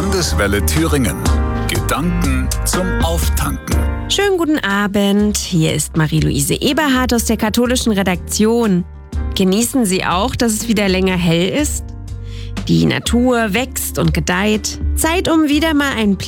Landeswelle Thüringen. Gedanken zum Auftanken. Schönen guten Abend, hier ist Marie-Louise Eberhardt aus der katholischen Redaktion. Genießen Sie auch, dass es wieder länger hell ist? Die Natur wächst und gedeiht. Zeit, um wieder mal einen